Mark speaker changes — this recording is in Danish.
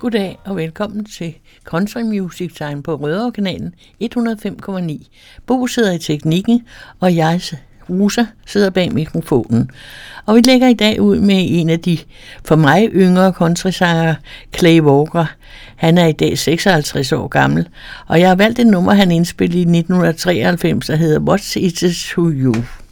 Speaker 1: Goddag og velkommen til Country Music Time på Rødovre-kanalen 105,9. Bo sidder i teknikken, og jeg, Rosa, sidder bag mikrofonen. Og vi lægger i dag ud med en af de for mig yngre countrysanger, Clay Walker. Han er i dag 56 år gammel, og jeg har valgt et nummer, han indspillede i 1993, der hedder What's It To You.